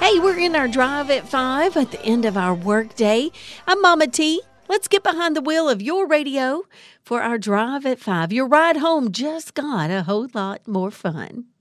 Hey, we're in our drive at 5 at the end of our work day. I'm Mama T. Let's get behind the wheel of your radio for our drive at 5. Your ride home just got a whole lot more fun.